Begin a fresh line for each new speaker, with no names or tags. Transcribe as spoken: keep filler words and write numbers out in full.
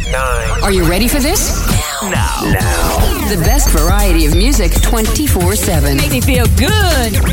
nine.
Are you ready for this?
Now. Now.
The best variety of music twenty-four seven.
Make me feel good.